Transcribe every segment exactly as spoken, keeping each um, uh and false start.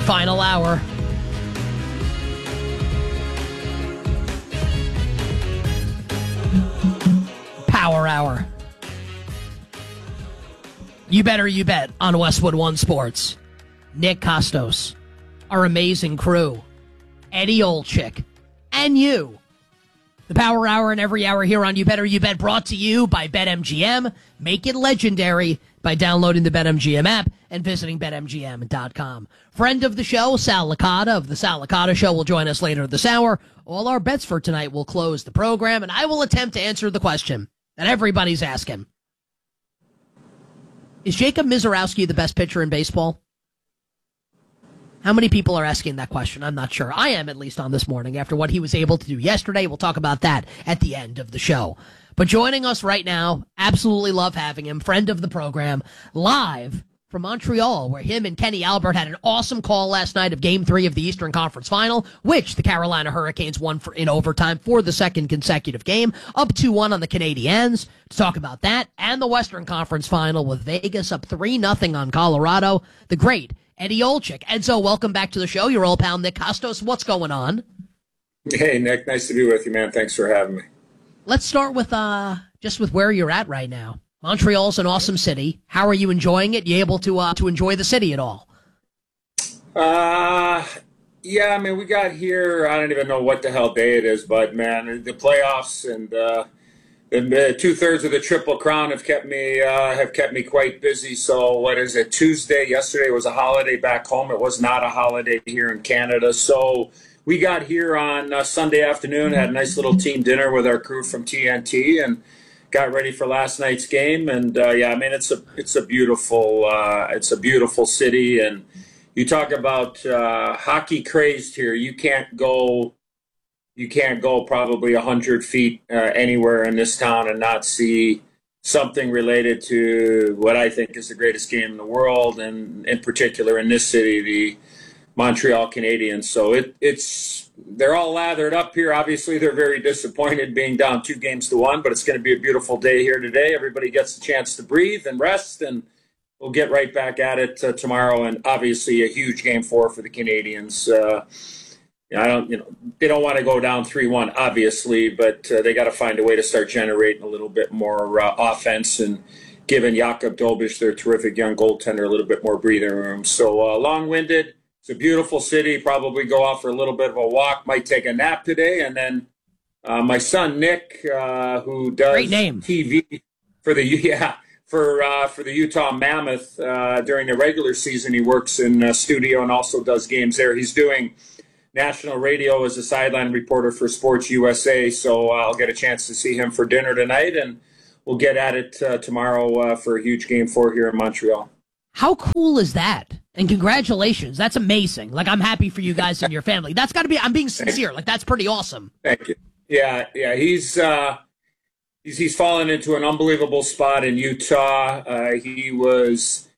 final hour. Power Hour. You better you bet on Westwood One Sports. Nick Kostos, our amazing crew, Eddie Olczyk, and you. The Power Hour and every hour here on You Better You Bet, brought to you by BetMGM. Make it legendary by downloading the BetMGM app and visiting bet M G M dot com. Friend of the show, Sal Licata of the Sal Licata Show, will join us later this hour. All our bets for tonight will close the program, and I will attempt to answer the question that everybody's asking. Is Jacob Misiorowski the best pitcher in baseball? How many people are asking that question? I'm not sure. I am, at least, on this morning after what he was able to do yesterday. We'll talk about that at the end of the show. But joining us right now, absolutely love having him, friend of the program, live from Montreal, where him and Kenny Albert had an awesome call last night of Game three of the Eastern Conference Final, which the Carolina Hurricanes won for, in overtime for the second consecutive game, up two one on the Canadiens. To talk about that and the Western Conference Final with Vegas up three nothing on Colorado, the great Eddie Olczyk. Edzo, welcome back to the show. Your old pal Nick Kostos. What's going on? Hey, Nick. Nice to be with you, man. Thanks for having me. Let's start with uh, just with where you're at right now. Montreal's an awesome city. How are you enjoying it? You able to uh, to enjoy the city at all? Uh, yeah, I mean, we got here, I don't even know what the hell day it is, but, man, the playoffs and uh, the two-thirds of the Triple Crown have kept me uh, have kept me quite busy. So what is it, Tuesday? Yesterday was a holiday back home. It was not a holiday here in Canada. So we got here on uh, Sunday afternoon, had a nice little team dinner with our crew from T N T, and got ready for last night's game. And uh, yeah, I mean, it's a it's a beautiful uh, it's a beautiful city. And you talk about uh, hockey crazed here. You can't go you can't go probably a hundred feet uh, anywhere in this town and not see something related to what I think is the greatest game in the world, and in particular in this city, the Montreal Canadiens. So it, it's they're all lathered up here. Obviously, they're very disappointed being down two games to one, but it's going to be a beautiful day here today. Everybody gets a chance to breathe and rest, and we'll get right back at it uh, tomorrow. And obviously, a huge game four for the Canadiens. Uh, I don't, you know, they don't want to go down three one, obviously, but uh, they got to find a way to start generating a little bit more uh, offense and giving Jakub Dobeš, their terrific young goaltender, a little bit more breathing room. So uh, long-winded. It's a beautiful city. Probably go out for a little bit of a walk. Might take a nap today. And then uh, my son Nick, uh, who does Great name. T V for the yeah for uh, for the Utah Mammoth uh, during the regular season, he works in a studio and also does games there. He's doing national radio as a sideline reporter for Sports U S A. So uh, I'll get a chance to see him for dinner tonight, and we'll get at it uh, tomorrow uh, for a huge game four here in Montreal. How cool is that? And congratulations. That's amazing. Like, I'm happy for you guys and your family. That's got to be, I'm being sincere. Like, that's pretty awesome. Thank you. Yeah, yeah. He's, uh, he's, he's fallen into an unbelievable spot in Utah. Uh, he was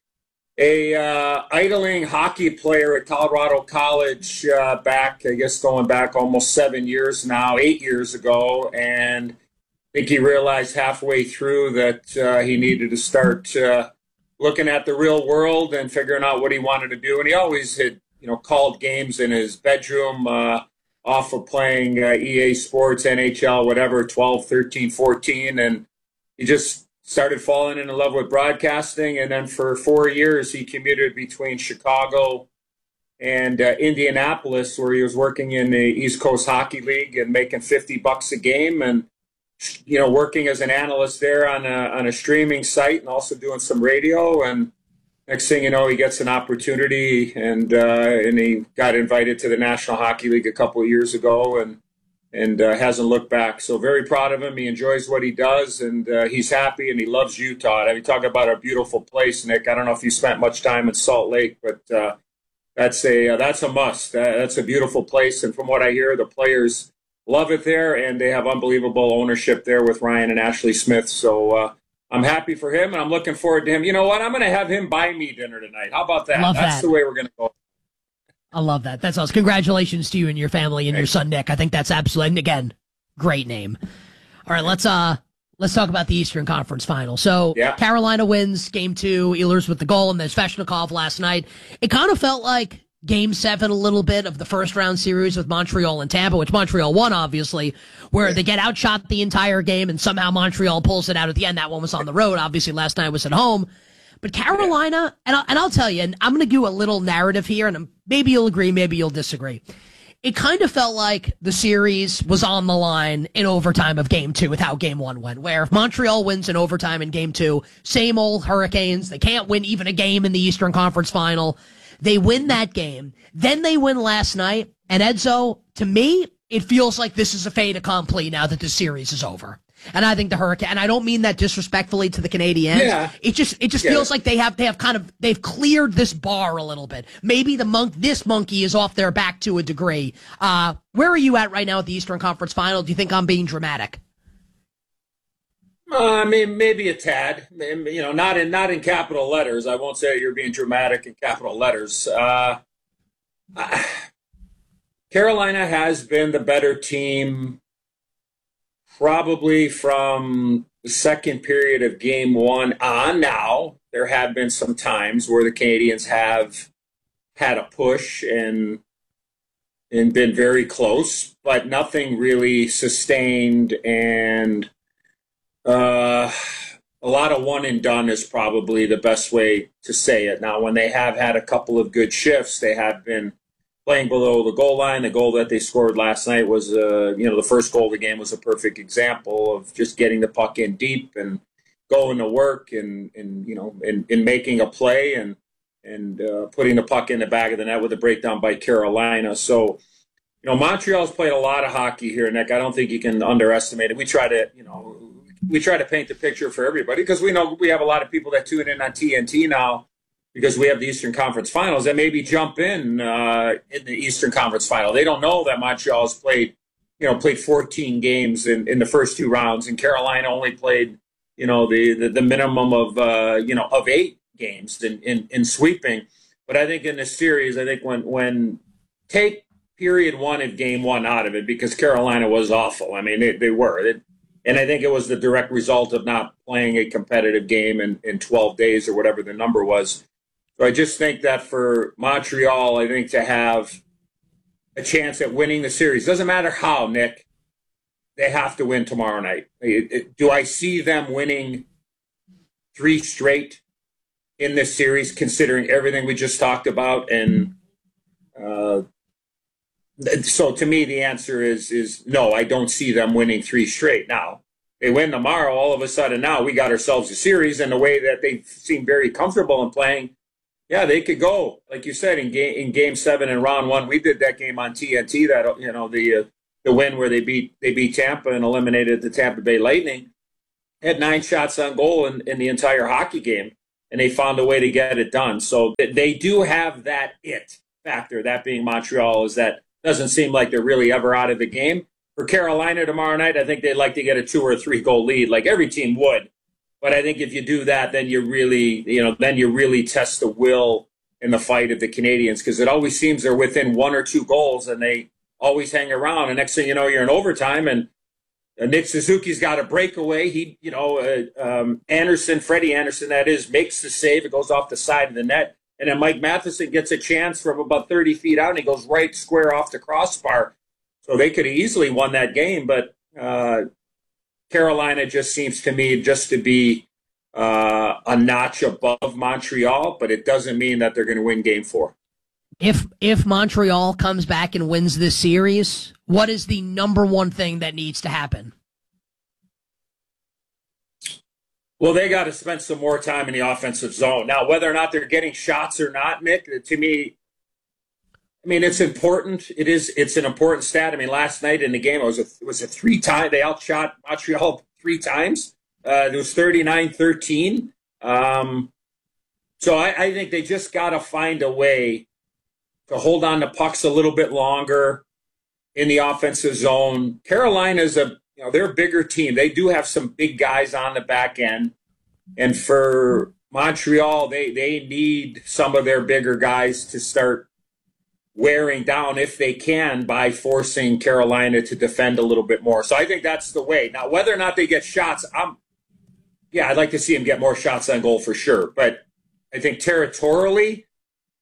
a uh, idling hockey player at Colorado College uh, back, I guess, going back almost seven years now, eight years ago. And I think he realized halfway through that uh, he needed to start uh, looking at the real world and figuring out what he wanted to do. And he always had, you know, called games in his bedroom uh, off of playing uh, E A Sports, N H L, whatever, twelve, thirteen, fourteen. And he just started falling in love with broadcasting. And then for four years, he commuted between Chicago and uh, Indianapolis, where he was working in the East Coast Hockey League and making fifty bucks a game. And you know, working as an analyst there on a on a streaming site and also doing some radio. And next thing you know, he gets an opportunity, and uh, and he got invited to the National Hockey League a couple of years ago, and and uh, hasn't looked back. So very proud of him. He enjoys what he does, and uh, he's happy, and he loves Utah. I mean, talk about a beautiful place, Nick. I don't know if you spent much time in Salt Lake, but uh, that's a uh, that's a must. Uh, that's a beautiful place, and from what I hear, the players love it there, and they have unbelievable ownership there with Ryan and Ashley Smith. So uh, I'm happy for him, and I'm looking forward to him. You know what? I'm going to have him buy me dinner tonight. How about that? Love That's that. the way we're going to go. I love that. That's awesome. Congratulations to you and your family and your son Nick. I think that's absolutely, and again, great name. All right, let's uh let's talk about the Eastern Conference Final. So Yeah. Carolina wins game two, Ehlers with the goal, and there's Svechnikov last night. It kind of felt like game seven a little bit of the first round series with Montreal and Tampa, which Montreal won, obviously, where they get outshot the entire game and somehow Montreal pulls it out at the end. That one was on the road. Obviously, last night was at home. But Carolina, and I'll, and I'll tell you, and I'm going to do a little narrative here, and maybe you'll agree, maybe you'll disagree. It kind of felt like the series was on the line in overtime of game two with how game one went, where if Montreal wins in overtime in game two, same old Hurricanes, they can't win even a game in the Eastern Conference Final. They win that game. Then they win last night. And Edzo, to me, it feels like this is a fait accompli now that the series is over. And I think the Hurricane, and I don't mean that disrespectfully to the Canadiens. Yeah. It just, it just yeah. feels like they have, they have kind of, they've cleared this bar a little bit. Maybe the monk, this monkey is off their back to a degree. Uh, where are you at right now at the Eastern Conference Final? Do you think I'm being dramatic? Uh, I mean, maybe a tad. You know, not in not in capital letters. I won't say you're being dramatic in capital letters. Uh, uh, Carolina has been the better team probably from the second period of game one on. Now, there have been some times where the Canadiens have had a push and and been very close, but nothing really sustained, and uh, a lot of one and done is probably the best way to say it. Now, when they have had a couple of good shifts, they have been playing below the goal line. The goal that they scored last night was, uh, you know, the first goal of the game was a perfect example of just getting the puck in deep and going to work and, and you know, and, and making a play and and uh, putting the puck in the back of the net with a breakdown by Carolina. So, you know, Montreal's played a lot of hockey here, Nick. I don't think you can underestimate it. We try to, you know, we try to paint the picture for everybody because we know we have a lot of people that tune in on T N T now because we have the Eastern Conference Finals that maybe jump in uh, in the Eastern Conference Final. They don't know that Montreal has played, you know, played fourteen games in, in the first two rounds, and Carolina only played, you know, the the, the minimum of uh, you know of eight games in, in in sweeping. But I think in this series, I think when when take period one of game one out of it because Carolina was awful. I mean, they, they were. It, And I think it was the direct result of not playing a competitive game in, in twelve days or whatever the number was. So I just think that for Montreal, I think to have a chance at winning the series, doesn't matter how, Nick, they have to win tomorrow night. It, it, do I see them winning three straight in this series, considering everything we just talked about? And uh, so to me, the answer is is no, I don't see them winning three straight. Now, they win tomorrow, all of a sudden now we got ourselves a series, and the way that they seem very comfortable in playing, yeah, they could go, like you said, in game in game seven in round one. We did that game on T N T, that, you know, the uh, the win where they beat they beat Tampa and eliminated the Tampa Bay Lightning. Had nine shots on goal in, in the entire hockey game, and they found a way to get it done. So they do have that it factor, that being Montreal, is that doesn't seem like they're really ever out of the game. For Carolina tomorrow night, I think they'd like to get a two or three goal lead, like every team would. But I think if you do that, then you really, you know, then you really test the will in the fight of the Canadiens, because it always seems they're within one or two goals and they always hang around. And next thing you know, you're in overtime, and uh, Nick Suzuki's got a breakaway. He, you know, uh, um, Anderson, Freddie Anderson, that is, makes the save. It goes off the side of the net. And then Mike Matheson gets a chance from about thirty feet out, and he goes right square off the crossbar. So they could have easily won that game, but uh, Carolina just seems to me just to be uh, a notch above Montreal, but it doesn't mean that they're going to win game four. If if Montreal comes back and wins this series, what is the number one thing that needs to happen? Well, they got to spend some more time in the offensive zone. Now, whether or not they're getting shots or not, Nick, to me, I mean, it's important. It is. It's an important stat. I mean, last night in the game, it was a, it was a three-time. They outshot Montreal three times. Uh, it was thirty-nine thirteen. Um, so I, I think they just got to find a way to hold on to pucks a little bit longer in the offensive zone. Carolina's a You know, they're a bigger team. They do have some big guys on the back end. And for Montreal, they, they need some of their bigger guys to start wearing down, if they can, by forcing Carolina to defend a little bit more. So I think that's the way. Now, whether or not they get shots, I'm, yeah, I'd like to see them get more shots on goal for sure. But I think territorially,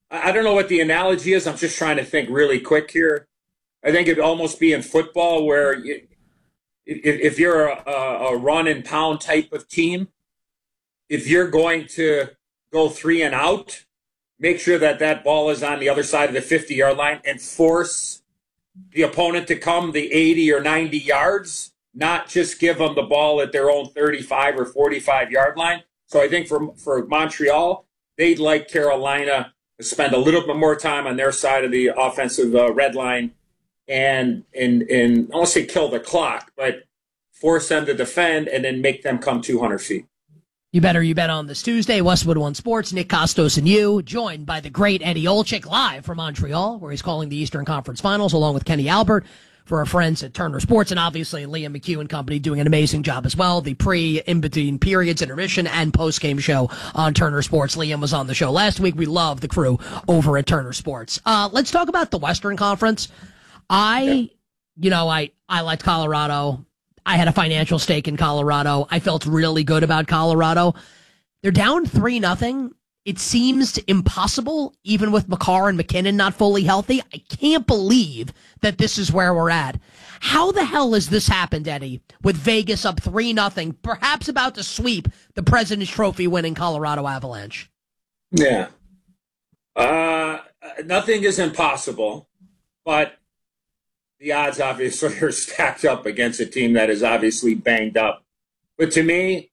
I don't know what the analogy is. I'm just trying to think really quick here. I think it'd almost be in football where you, if, if you're a, a run and pound type of team, if you're going to go three and out, make sure that that ball is on the other side of the fifty-yard line and force the opponent to come the eighty or ninety yards, not just give them the ball at their own thirty-five or forty-five-yard line. So I think for for Montreal, they'd like Carolina to spend a little bit more time on their side of the offensive uh, red line and, and, and I won't say kill the clock, but force them to defend and then make them come two hundred feet. You better you bet on this Tuesday. Westwood One Sports, Nick Costos and you, joined by the great Eddie Olczyk live from Montreal, where he's calling the Eastern Conference Finals along with Kenny Albert for our friends at Turner Sports, and obviously Liam McHugh and company doing an amazing job as well. The pre, in between periods, intermission, and post game show on Turner Sports. Liam was on the show last week. We love the crew over at Turner Sports. Uh, let's talk about the Western Conference. I, yeah. you know, I I liked Colorado. I had a financial stake in Colorado. I felt really good about Colorado. They're down three nothing. It seems impossible, even with Makar and McKinnon not fully healthy. I can't believe that this is where we're at. How the hell has this happened, Eddie, with Vegas up three nothing, perhaps about to sweep the President's Trophy winning Colorado Avalanche? Yeah. Uh, nothing is impossible, but the odds obviously are stacked up against a team that is obviously banged up. But to me,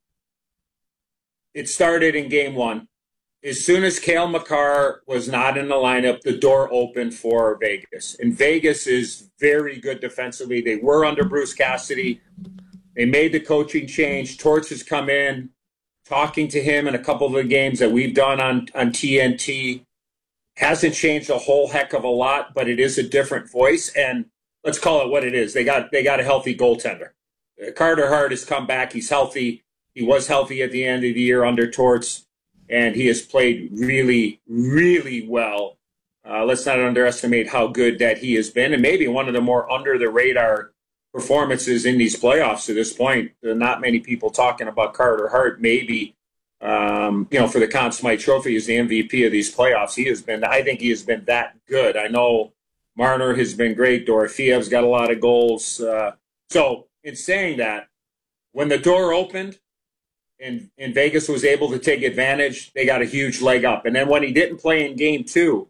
it started in game one. As soon as Cale Makar was not in the lineup, the door opened for Vegas. And Vegas is very good defensively. They were under Bruce Cassidy. They made the coaching change. Torts has come in, talking to him in a couple of the games that we've done on, on T N T. Hasn't changed a whole heck of a lot, but it is a different voice. And let's call it what it is. They got they got a healthy goaltender. Carter Hart has come back. He's healthy. He was healthy at the end of the year under Torts. And he has played really, really well. Uh, let's not underestimate how good that he has been. And maybe one of the more under-the-radar performances in these playoffs to this point. There are not many people talking about Carter Hart. Maybe, um, you know, for the Conn Smythe Trophy as the M V P of these playoffs. He has been, I think he has been that good. I know Marner has been great. Dorofeyev's got a lot of goals. Uh, so in saying that, when the door opened, And, and Vegas was able to take advantage, they got a huge leg up. And then when he didn't play in game two,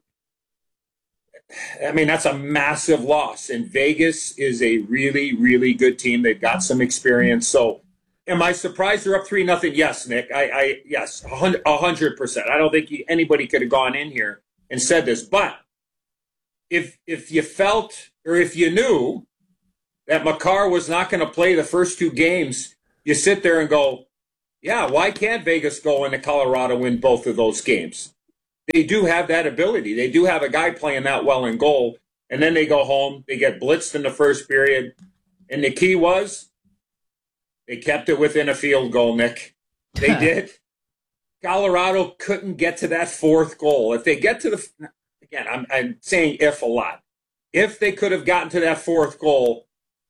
I mean, that's a massive loss. And Vegas is a really, really good team. They've got some experience. So am I surprised they're up three nothing? Yes, Nick. I, I yes, a hundred percent. I don't think anybody could have gone in here and said this. But if if you felt or if you knew that Makar was not going to play the first two games, you sit there and go, yeah, why can't Vegas go into Colorado and win both of those games? They do have that ability. They do have a guy playing that well in goal. And then they go home. They get blitzed in the first period. And the key was they kept it within a field goal, Nick. They did. Colorado couldn't get to that fourth goal. If they get to the – again, I'm, I'm saying if a lot. If they could have gotten to that fourth goal,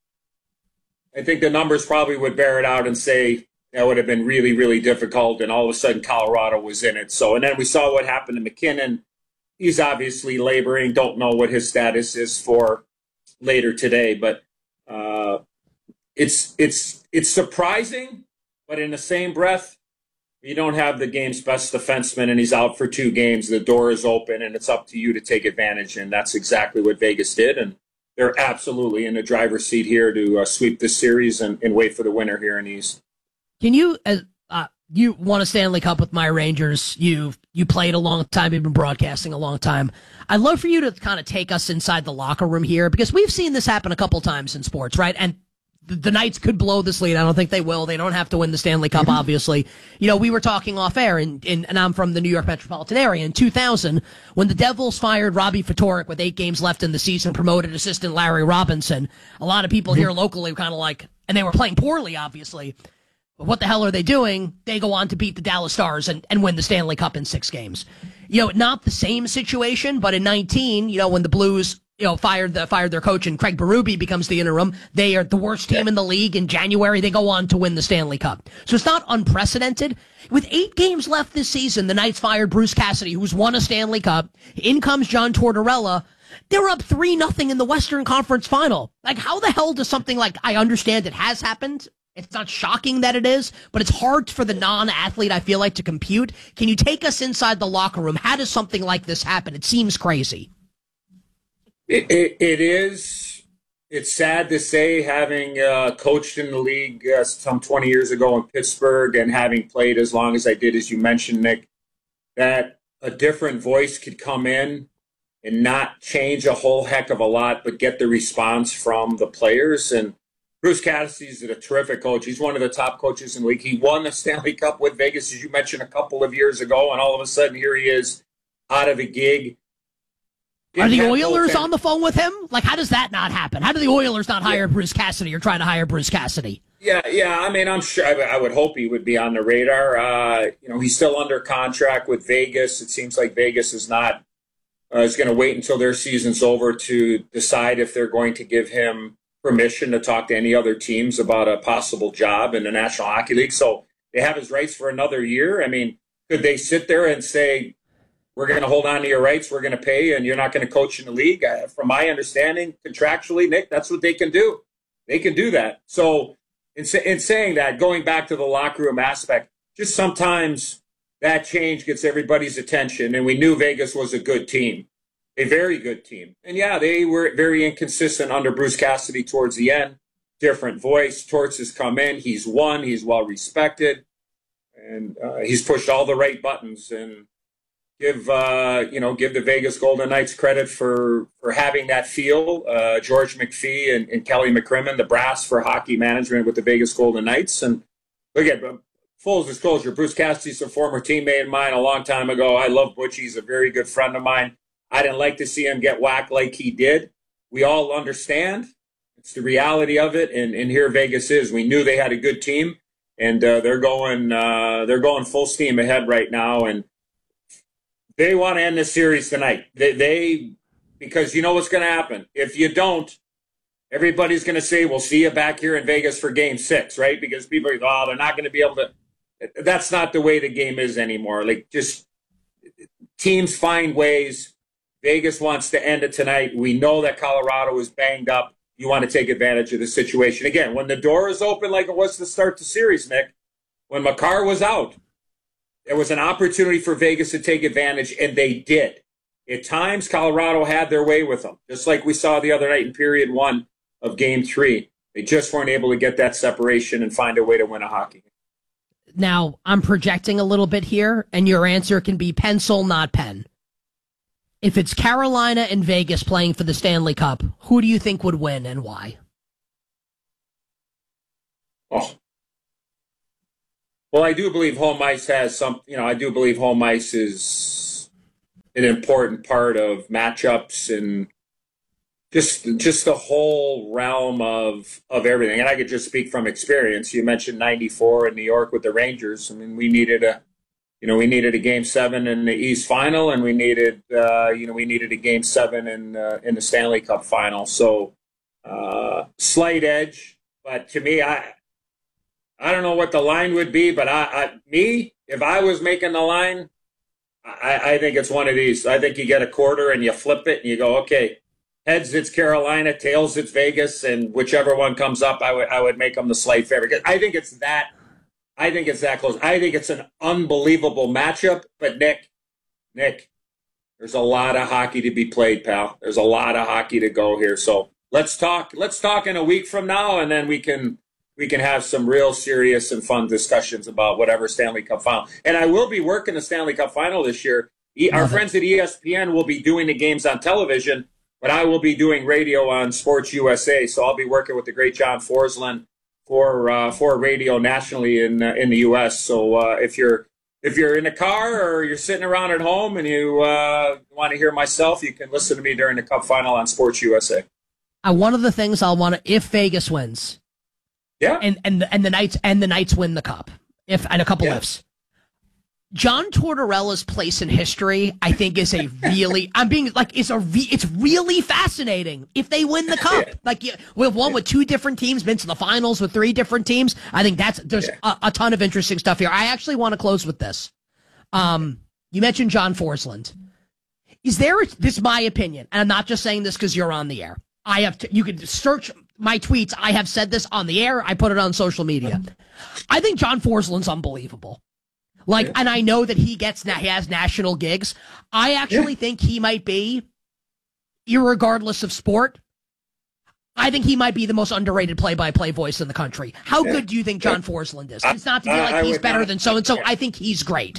I think the numbers probably would bear it out and say – that would have been really, really difficult, and all of a sudden Colorado was in it. So, and then we saw what happened to McKinnon. He's obviously laboring. Don't know what his status is for later today, but uh, it's it's it's surprising. But in the same breath, you don't have the game's best defenseman, and he's out for two games. The door is open, and it's up to you to take advantage, and that's exactly what Vegas did. And they're absolutely in the driver's seat here to uh, sweep this series and, and wait for the winner here in the East. Can you, uh, uh, you won a Stanley Cup with my Rangers. You you played a long time. You've been broadcasting a long time. I'd love for you to kind of take us inside the locker room here, because we've seen this happen a couple times in sports, right? And the, the Knights could blow this lead. I don't think they will. They don't have to win the Stanley Cup, obviously. You know, we were talking off air, and, and, and I'm from the New York metropolitan area. In two thousand, when the Devils fired Robbie Ftorek with eight games left in the season, promoted assistant Larry Robinson, a lot of people here locally were kind of like, and they were playing poorly, obviously. But what the hell are they doing? They go on to beat the Dallas Stars and, and win the Stanley Cup in six games. You know, not the same situation, but in nineteen, you know, when the Blues you know, fired the fired their coach, and Craig Berube becomes the interim. They are the worst team in the league. In January, they go on to win the Stanley Cup. So it's not unprecedented. With eight games left this season, the Knights fired Bruce Cassidy, who's won a Stanley Cup. In comes John Tortorella. They're up three nothing in the Western Conference Final. Like, how the hell does something like, I understand it has happened. It's not shocking that it is, but it's hard for the non-athlete, I feel like, to compute. Can you take us inside the locker room? How does something like this happen? It seems crazy. It, it, it is. It's sad to say, having uh, coached in the league uh, some twenty years ago in Pittsburgh and having played as long as I did, as you mentioned, Nick, that a different voice could come in and not change a whole heck of a lot, but get the response from the players. And Bruce Cassidy's a terrific coach. He's one of the top coaches in the league. He won the Stanley Cup with Vegas, as you mentioned, a couple of years ago, and all of a sudden here he is out of a gig. Are the Oilers on the phone with him? Like, how does that not happen? How do the Oilers not hire yeah. Bruce Cassidy or try to hire Bruce Cassidy? Yeah, yeah. I mean, I'm sure. I, I would hope he would be on the radar. Uh, you know, he's still under contract with Vegas. It seems like Vegas is not uh, is going to wait until their season's over to decide if they're going to give him permission to talk to any other teams about a possible job in the National Hockey League. So they have his rights for another year. I mean, could they sit there and say, we're going to hold on to your rights, we're going to pay, and you're not going to coach in the league? Uh, from my understanding, contractually, Nick, that's what they can do. They can do that. So in, in saying that, going back to the locker room aspect, just sometimes that change gets everybody's attention, and we knew Vegas was a good team, a very good team. And, yeah, they were very inconsistent under Bruce Cassidy towards the end. Different voice. Torts has come in. He's won. He's well-respected. And uh, he's pushed all the right buttons, and Give uh, you know, give the Vegas Golden Knights credit for, for having that feel. Uh, George McPhee and, and Kelly McCrimmon, the brass for hockey management with the Vegas Golden Knights. And look at full disclosure, Bruce Cassidy's a former teammate of mine a long time ago. I love Butch. He's a very good friend of mine. I didn't like to see him get whacked like he did. We all understand. It's the reality of it. And, and here Vegas is. We knew they had a good team, and uh, they're going uh, they're going full steam ahead right now. And they want to end this series tonight. They, they because you know what's going to happen. If you don't, everybody's going to say, we'll see you back here in Vegas for game six, right? Because people are, oh, they're not going to be able to. That's not the way the game is anymore. Like, just teams find ways. Vegas wants to end it tonight. We know that Colorado is banged up. You want to take advantage of the situation. Again, when the door is open like it was to start the series, Nick, when Makar was out, there was an opportunity for Vegas to take advantage, and they did. At times, Colorado had their way with them, just like we saw the other night in period one of game three. They just weren't able to get that separation and find a way to win a hockey game. Now, I'm projecting a little bit here, and your answer can be pencil, not pen. If it's Carolina and Vegas playing for the Stanley Cup, who do you think would win and why? Oh. Well, I do believe home ice has some, you know, I do believe home ice is an important part of matchups and just just the whole realm of of everything. And I could just speak from experience. You mentioned ninety-four in New York with the Rangers. I mean, we needed a, you know, we needed a game seven in the East Final, and we needed, uh, you know, we needed a game seven in uh, in the Stanley Cup Final. So, uh, slight edge, but to me, I. I don't know what the line would be, but I, I me, if I was making the line, I, I think it's one of these. I think you get a quarter and you flip it and you go, okay, heads it's Carolina, tails it's Vegas, and whichever one comes up, I would I would make them the slight favorite. I think it's that. I think it's that close. I think it's an unbelievable matchup. But Nick, Nick, there's a lot of hockey to be played, pal. There's a lot of hockey to go here. So let's talk. Let's talk in a week from now, and then we can. We can have some real serious and fun discussions about whatever Stanley Cup final. And I will be working the Stanley Cup final this year. Our Love friends it. At E S P N will be doing the games on television, but I will be doing radio on Sports U S A. So I'll be working with the great John Forsland for uh, for radio nationally in uh, in the U S. So uh, if you're if you're in a car or you're sitting around at home and you uh, want to hear myself, you can listen to me during the Cup final on Sports U S A. Uh, one of the things I'll want to, if Vegas wins. Yeah, and and and the Knights and the Knights win the cup. If and a couple yeah. ifs. John Tortorella's place in history, I think, is a really, I'm being like, it's a, re, it's really fascinating if they win the cup. Like, we've won with two different teams, been to the finals with three different teams. I think that's, there's a, a ton of interesting stuff here. I actually want to close with this. Um, you mentioned John Forsland. Is there, this is my opinion, and I'm not just saying this because you're on the air. I have, to, you can search my tweets. I have said this on the air. I put it on social media. I think John Forsland's unbelievable. Like, yeah. And I know that he gets, he has national gigs. I actually yeah. think he might be, irregardless of sport, I think he might be the most underrated play-by-play voice in the country. How yeah. good do you think John yeah. Forsland is? It's not to be like I, I he's better not, than so-and-so. Yeah. I think he's great.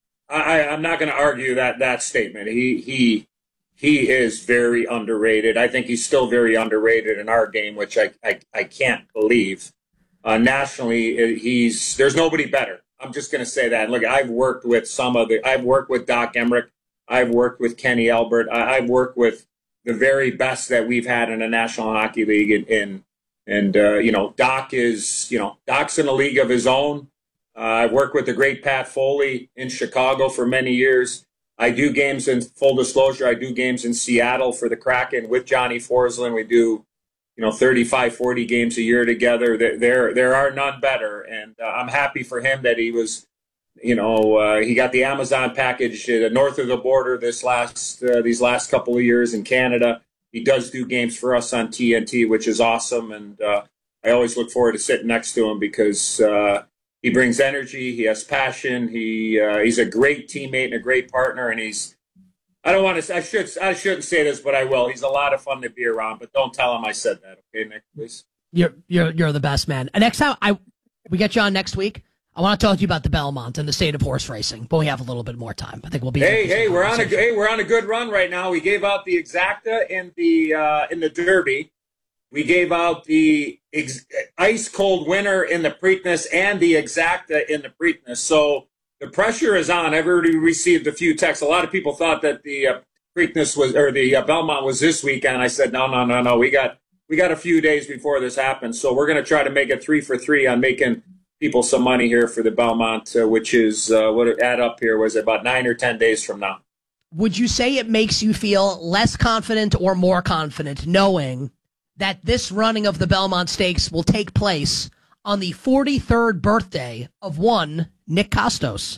I, I'm not going to argue that that statement. He he he is very underrated. I think he's still very underrated in our game, which I I, I can't believe. Uh, nationally, he's there's nobody better. I'm just going to say that. Look, I've worked with some of the, I've worked with Doc Emmerich. I've worked with Kenny Albert. I, I've worked with the very best that we've had in the National Hockey League. And, and, and uh, you know, Doc is, you know, Doc's in a league of his own. Uh, I've worked with the great Pat Foley in Chicago for many years. I do games in, full disclosure, I do games in Seattle for the Kraken with Johnny Forsland. We do, you know, thirty-five, forty games a year together. There, there, there are none better. And uh, I'm happy for him that he was, you know, uh, he got the Amazon package uh, north of the border this last, uh, these last couple of years in Canada. He does do games for us on T N T, which is awesome. And uh, I always look forward to sitting next to him because uh, he brings energy. He has passion. He, uh, he's a great teammate and a great partner. And he's, I don't want to. I should. I shouldn't say this, but I will. He's a lot of fun to be around. But don't tell him I said that, okay, Nick? Please. You're you're you're the best, man. And next time I we get you on next week, I want to talk to you about the Belmont and the state of horse racing. But we have a little bit more time. I think we'll be. Hey, hey, we're on a hey, we're on a good run right now. We gave out the Exacta in the uh, in the Derby. We gave out the ex- ice cold winner in the Preakness and the Exacta in the Preakness. So. The pressure is on. I've already received a few texts. A lot of people thought that the uh, Preakness was or the uh, Belmont was this weekend. I said, no, no, no, no. We got we got a few days before this happens, so we're going to try to make it three for three on making people some money here for the Belmont, uh, which is uh, what it add up here was about nine or ten days from now. Would you say it makes you feel less confident or more confident knowing that this running of the Belmont Stakes will take place on the forty-third birthday of one Nick Costos?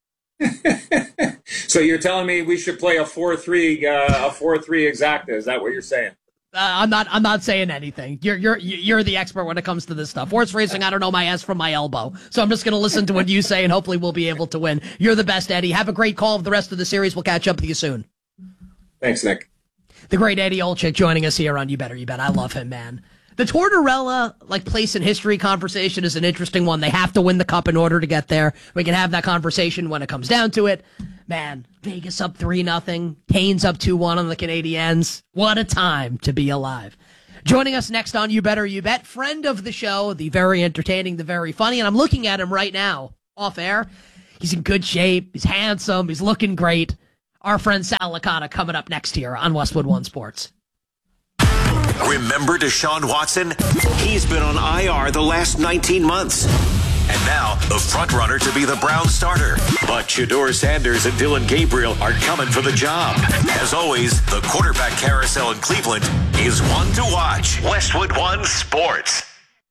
So you're telling me we should play a four three uh, a four three Exacta? Is that what you're saying? Uh, I'm not. I'm not saying anything. You're you're you're the expert when it comes to this stuff. Horse racing, I don't know my ass from my elbow, so I'm just going to listen to what you say, and hopefully we'll be able to win. You're the best, Eddie. Have a great call of the rest of the series. We'll catch up with you soon. Thanks, Nick. The great Eddie Olczyk joining us here on You Better You Bet. I love him, man. The Tortorella, like, place in history conversation is an interesting one. They have to win the cup in order to get there. We can have that conversation when it comes down to it. Man, Vegas up three nothing. Canes up two one on the Canadiens. What a time to be alive. Joining us next on You Better You Bet, friend of the show, the very entertaining, the very funny, and I'm looking at him right now, off air. He's in good shape. He's handsome. He's looking great. Our friend Sal Licata coming up next here on Westwood One Sports. Remember Deshaun Watson? He's been on I R the last nineteen months. And now, the front runner to be the Browns starter. But Shedeur Sanders and Dylan Gabriel are coming for the job. As always, the quarterback carousel in Cleveland is one to watch. Westwood One Sports.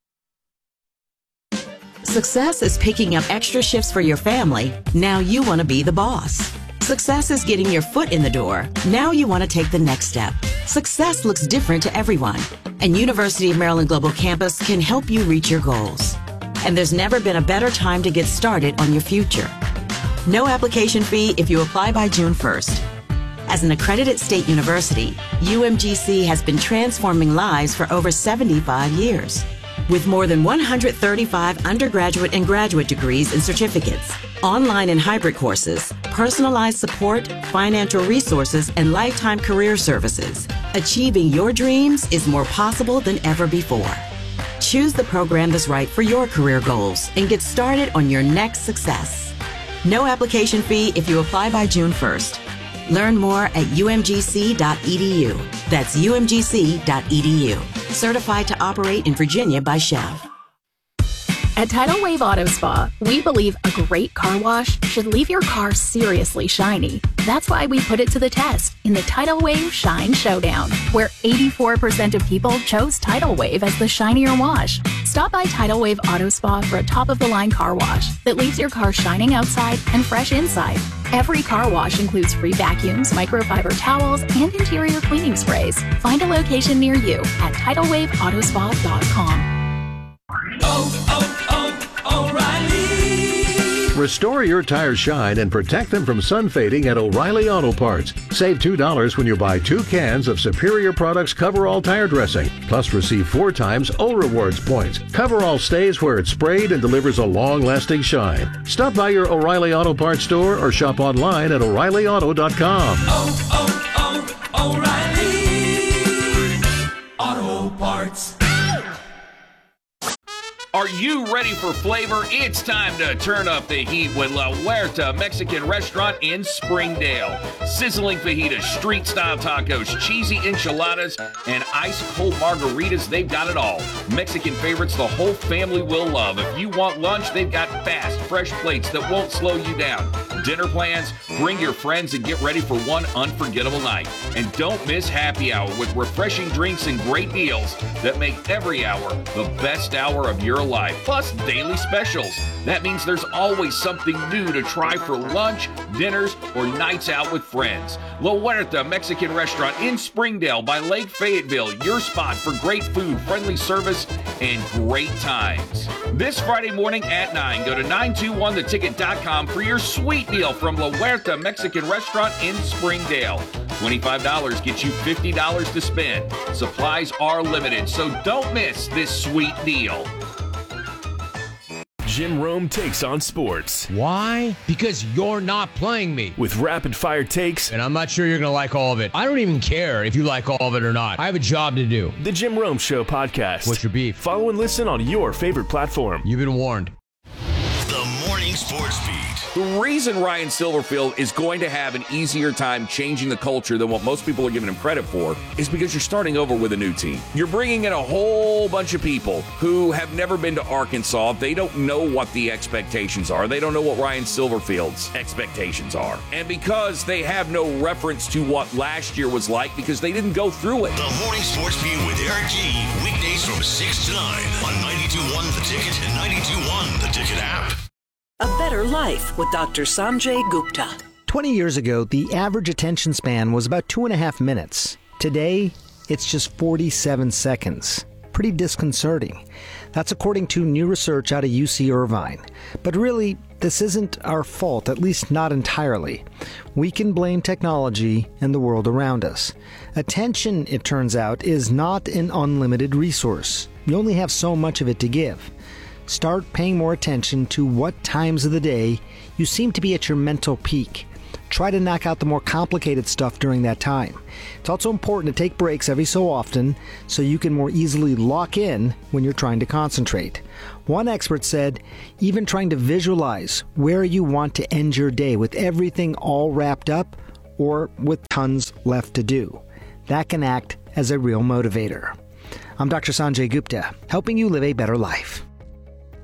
Success is picking up extra shifts for your family. Now you want to be the boss. Success is getting your foot in the door. Now you want to take the next step. Success looks different to everyone, and University of Maryland Global Campus can help you reach your goals. And there's never been a better time to get started on your future. No application fee if you apply by June first. As an accredited state university, U M G C has been transforming lives for over seventy-five years. With more than one hundred thirty-five undergraduate and graduate degrees and certificates, online and hybrid courses, personalized support, financial resources, and lifetime career services, achieving your dreams is more possible than ever before. Choose the program that's right for your career goals and get started on your next success. No application fee if you apply by June first. Learn more at U M G C dot E D U. That's U M G C dot E D U. Certified to operate in Virginia by Chev. At Tidal Wave Auto Spa, we believe a great car wash should leave your car seriously shiny. That's why we put it to the test in the Tidal Wave Shine Showdown, where eighty-four percent of people chose Tidal Wave as the shinier wash. Stop by Tidal Wave Auto Spa for a top-of-the-line car wash that leaves your car shining outside and fresh inside. Every car wash includes free vacuums, microfiber towels, and interior cleaning sprays. Find a location near you at tidal wave auto spa dot com. Oh, oh, oh, O'Reilly! Restore your tires shine and protect them from sun fading at O'Reilly Auto Parts. Save two dollars when you buy two cans of Superior Products Coverall Tire Dressing. Plus receive four times O Rewards points. Coverall stays where it's sprayed and delivers a long-lasting shine. Stop by your O'Reilly Auto Parts store or shop online at o'reilly auto dot com. Oh, oh, oh, O'Reilly! Auto Parts. Are you ready for flavor? It's time to turn up the heat with La Huerta Mexican Restaurant in Springdale. Sizzling fajitas, street-style tacos, cheesy enchiladas, and ice-cold margaritas, they've got it all. Mexican favorites the whole family will love. If you want lunch, they've got fast, fresh plates that won't slow you down. Dinner plans? Bring your friends and get ready for one unforgettable night. And don't miss happy hour with refreshing drinks and great deals that make every hour the best hour of your life. Plus daily specials. That means there's always something new to try for lunch, dinners, or nights out with friends. La Huerta Mexican Restaurant in Springdale by Lake Fayetteville, your spot for great food, friendly service, and great times. This Friday morning at nine, go to nine two one the ticket dot com for your sweet deal from La Huerta Mexican Restaurant in Springdale. twenty-five dollars gets you fifty dollars to spend. Supplies are limited, so don't miss this sweet deal. Jim Rome takes on sports. Why? Because you're not playing me. With rapid-fire takes. And I'm not sure you're going to like all of it. I don't even care if you like all of it or not. I have a job to do. The Jim Rome Show podcast. What's your beef? Follow and listen on your favorite platform. You've been warned. The Morning Sports Beat. The reason Ryan Silverfield is going to have an easier time changing the culture than what most people are giving him credit for is because you're starting over with a new team. You're bringing in a whole bunch of people who have never been to Arkansas. They don't know what the expectations are. They don't know what Ryan Silverfield's expectations are. And because they have no reference to what last year was like because they didn't go through it. The Morning Sports Beat with Eric G. Weekdays from six to nine on ninety-two point one The Ticket and ninety-two point one The Ticket app. A Better Life with Doctor Sanjay Gupta. twenty years ago, the average attention span was about two and a half minutes. Today, it's just forty-seven seconds. Pretty disconcerting. That's according to new research out of U C Irvine. But really, this isn't our fault, at least not entirely. We can blame technology and the world around us. Attention, it turns out, is not an unlimited resource. You only have so much of it to give. Start paying more attention to what times of the day you seem to be at your mental peak. Try to knock out the more complicated stuff during that time. It's also important to take breaks every so often so you can more easily lock in when you're trying to concentrate. One expert said, even trying to visualize where you want to end your day with everything all wrapped up or with tons left to do. That can act as a real motivator. I'm Doctor Sanjay Gupta, helping you live a better life.